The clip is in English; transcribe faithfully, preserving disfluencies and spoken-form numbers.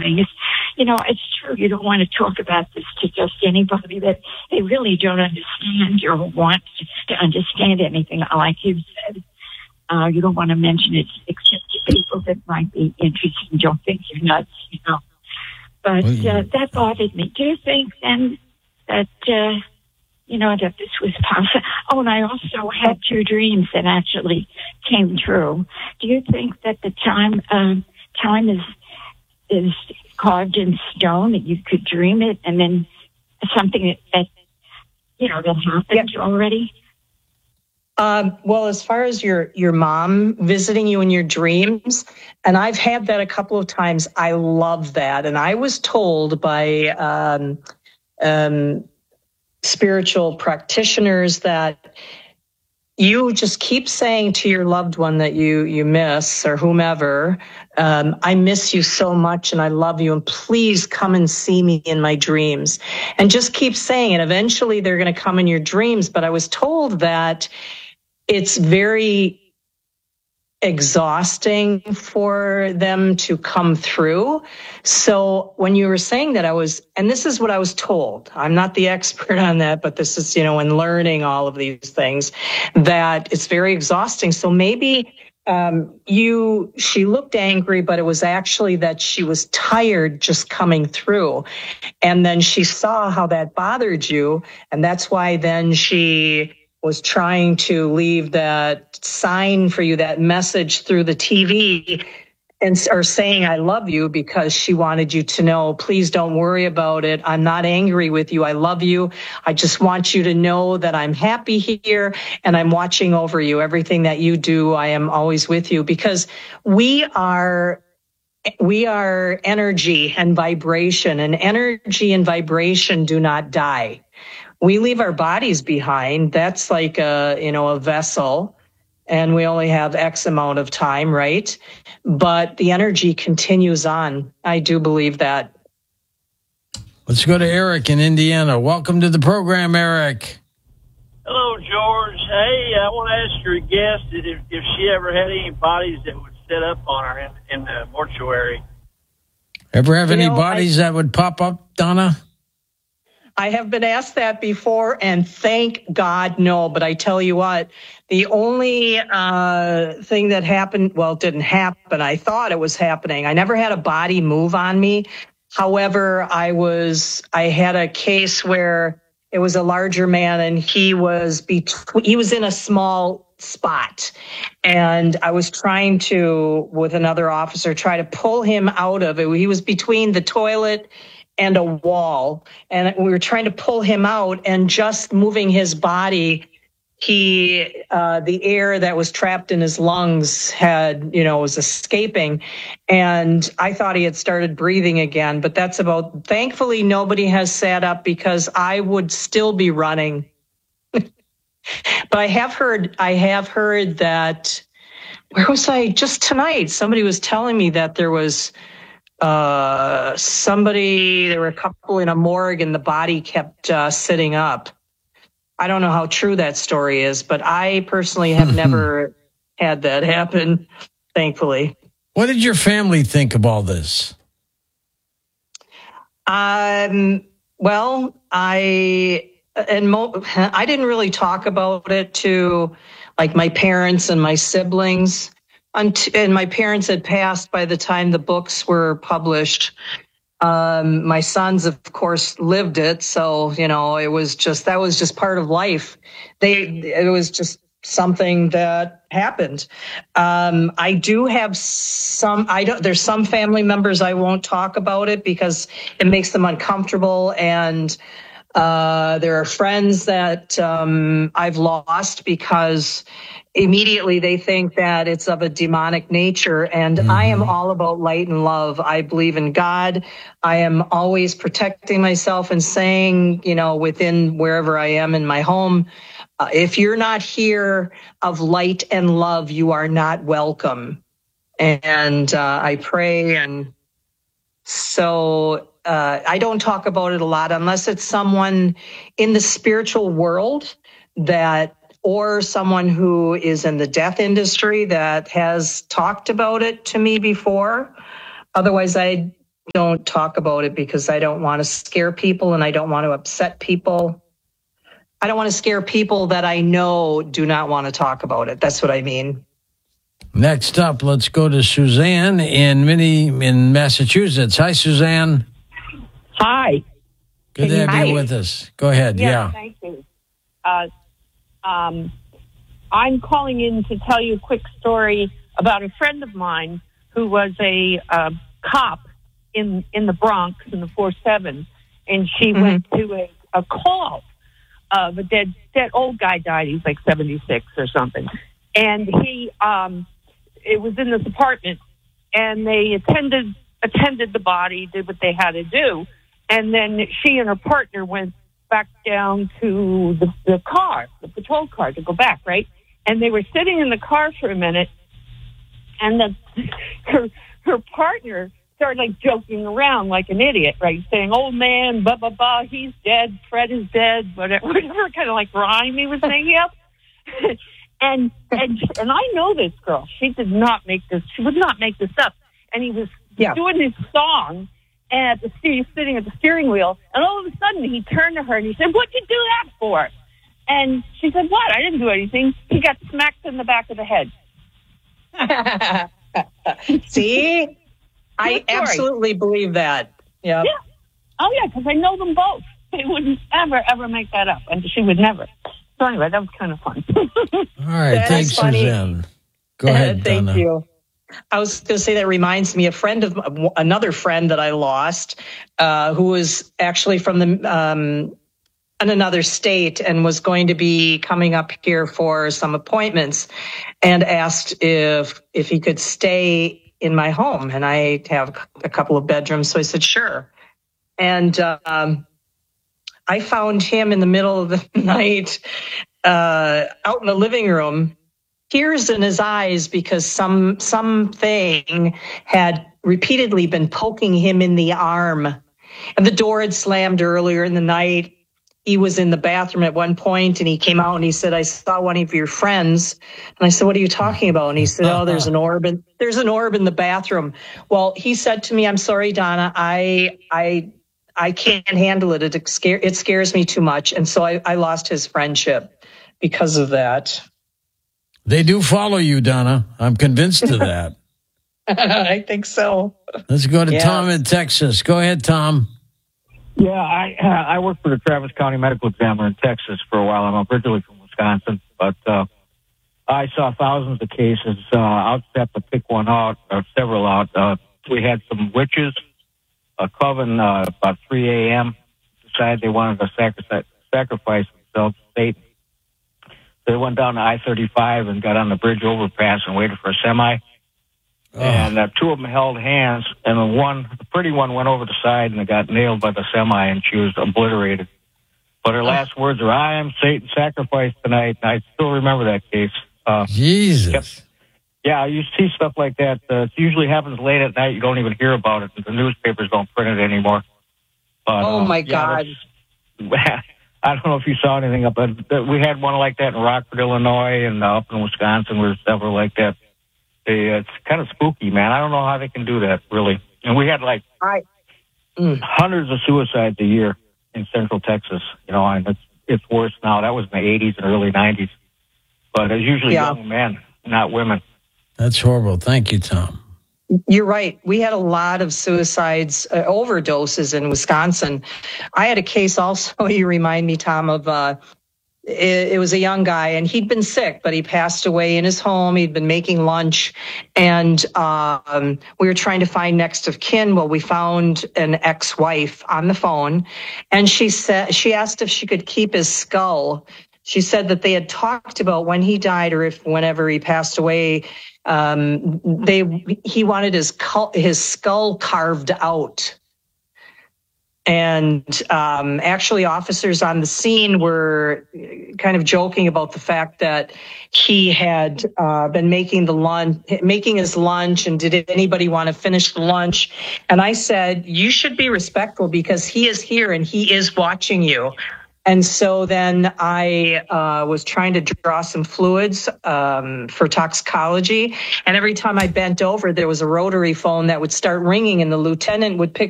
things. You know, it's true. You don't want to talk about this to just anybody that they really don't understand or want to understand anything. Like you said, uh, you don't want to mention it except to people that might be interested and don't think you're nuts, you know. But uh, that bothered me. Do you think then that, uh, you know, that this was possible? Oh, and I also had two dreams that actually came true. Do you think that the time um, time is is carved in stone, that you could dream it and then something that, that you know, that happened yep. already? Um, well, as far as your, your mom visiting you in your dreams, and I've had that a couple of times, I love that. And I was told by um, um, spiritual practitioners that you just keep saying to your loved one that you, you miss or whomever, um, I miss you so much and I love you and please come and see me in my dreams. And just keep saying it. Eventually they're going to come in your dreams. But I was told that it's very exhausting for them to come through. So when you were saying that, I was, and this is what I was told. I'm not the expert on that, but this is, you know, in learning all of these things, that it's very exhausting. So maybe um, you, she looked angry, but it was actually that she was tired just coming through. And then she saw how that bothered you. And that's why then she was trying to leave that sign for you, that message through the T V, and or saying, I love you, because she wanted you to know, please don't worry about it. I'm not angry with you. I love you. I just want you to know that I'm happy here and I'm watching over you. Everything that you do, I am always with you, because we are we are energy and vibration, and energy and vibration do not die. We leave our bodies behind. That's like a, you know, a vessel, and we only have X amount of time, right? But the energy continues on. I do believe that. Let's go to Eric in Indiana. Welcome to the program, Eric. Hello, George. Hey, I want to ask your guest if, if she ever had any bodies that would set up on her in, in the mortuary. Ever have You any know, bodies I- that would pop up, Donna? I have been asked that before, and thank God, no. But I tell you what, the only uh, thing that happened, well, it didn't happen. I thought it was happening. I never had a body move on me. However, I was, I had a case where it was a larger man, and he was between, he was in a small spot, and I was trying to, with another officer, try to pull him out of it. He was between the toilet and a wall, and we were trying to pull him out, and just moving his body, he, uh, the air that was trapped in his lungs had, you know, was escaping, and I thought he had started breathing again, but that's about, thankfully nobody has sat up, because I would still be running. But I have heard, I have heard that, where was I just tonight? Somebody was telling me that there was Uh, somebody, there were a couple in a morgue and the body kept uh, sitting up. I don't know how true that story is, but I personally have never had that happen, thankfully. What did your family think of all this? Um, well, I, and mo- I didn't really talk about it to like my parents and my siblings. And my parents had passed by the time the books were published. Um, my sons, of course, lived it. So, you know, it was just, that was just part of life. They, it was just something that happened. Um, I do have some, I don't, there's some family members I won't talk about it because it makes them uncomfortable. And, uh, there are friends that, um, I've lost because immediately they think that it's of a demonic nature. And mm-hmm. I am all about light and love. I believe in God. I am always protecting myself and saying, you know, within wherever I am in my home, uh, if you're not here of light and love, you are not welcome. And uh, I pray. And so uh, I don't talk about it a lot unless it's someone in the spiritual world that, or someone who is in the death industry that has talked about it to me before. Otherwise, I don't talk about it because I don't want to scare people and I don't want to upset people. I don't want to scare people that I know do not want to talk about it. That's what I mean. Next up, let's go to Suzanne in Minnie in Massachusetts. Hi, Suzanne. Hi. Good to have Hi. you with us. Go ahead. Yes, yeah. Thank you. Uh, um, I'm calling in to tell you a quick story about a friend of mine who was a uh, cop in in the Bronx in the four seven, and she mm-hmm. went to a, a call of a dead dead old guy died. He's like seventy-six or something, and he um, it was in this apartment, and they attended attended the body, did what they had to do, and then she and her partner went back down to the, the car, the patrol car, to go back, right? And they were sitting in the car for a minute, and the, her her partner started like joking around like an idiot, right? Saying, "Old man, blah blah blah, he's dead. Fred is dead." Whatever, whatever kind of like rhyme he was making up. and and and I know this girl. She did not make this. She would not make this up. And he was yeah. doing his song at the steering, sitting at the steering wheel, and all of a sudden he turned to her and he said, "What'd you do that for?" And she said, "What? I didn't do anything." He got smacked in the back of the head. See? I absolutely believe that. Yep. Yeah. Oh, yeah, because I know them both. They wouldn't ever, ever make that up. And she would never. So anyway, that was kind of fun. All right. That thanks, Suzanne. Go ahead, Thank Donna. you. I was going to say that reminds me, a friend of another friend that I lost, uh, who was actually from the um, in another state and was going to be coming up here for some appointments, and asked if if he could stay in my home, and I have a couple of bedrooms, so I said sure. And um, I found him in the middle of the night uh, out in the living room, tears in his eyes because some something had repeatedly been poking him in the arm. And the door had slammed earlier in the night. He was in the bathroom at one point, and he came out and he said, "I saw one of your friends." And I said, "What are you talking about?" And he said, "Oh, there's an orb in, there's an orb in the bathroom." Well, he said to me, "I'm sorry, Donna, I I I can't handle it. It, scare, it scares me too much." And so I, I lost his friendship because of that. They do follow you, Donna. I'm convinced of that. I think so. Let's go to yes. Tom in Texas. Go ahead, Tom. Yeah, I uh, I worked for the Travis County Medical Examiner in Texas for a while. I'm originally from Wisconsin, but uh, I saw thousands of cases. Uh, I'll just have to pick one out, or several out. Uh, we had some witches, a coven uh, about three a.m. decided they wanted to sacrifice, sacrifice themselves to Satan. They went down to I thirty-five and got on the bridge overpass and waited for a semi. Oh. And uh, two of them held hands, and the one, the pretty one, went over the side and got nailed by the semi, and she was obliterated. But her last words are, "I am Satan sacrificed tonight." And I still remember that case. Uh, Jesus. Kept, yeah, you see stuff like that. Uh, it usually happens late at night. You don't even hear about it. The newspapers don't print it anymore. But, oh, uh, my yeah, God. I don't know if you saw anything up, but we had one like that in Rockford, Illinois, and uh, up in Wisconsin. There were several like that. They, uh, it's kind of spooky, man. I don't know how they can do that, really. And we had like I, mm. hundreds of suicides a year in Central Texas. You know, and it's it's worse now. That was in the eighties and early nineties. But it's usually yeah. young men, not women. That's horrible. Thank you, Tom. You're right. We had a lot of suicides, uh, overdoses in Wisconsin. I had a case also, you remind me, Tom, of uh, it, it was a young guy, and he'd been sick, but he passed away in his home. He'd been making lunch, and um, we were trying to find next of kin. Well, we found an ex-wife on the phone, and she said she asked if she could keep his skull. She said that they had talked about when he died, or if whenever he passed away, um, they he wanted his his skull carved out. And um, actually, officers on the scene were kind of joking about the fact that he had uh, been making the lunch, making his lunch, and did anybody want to finish the lunch? And I said, you should be respectful because he is here and he is watching you. And so then I uh, was trying to draw some fluids um, for toxicology. And every time I bent over, there was a rotary phone that would start ringing, and the lieutenant would pick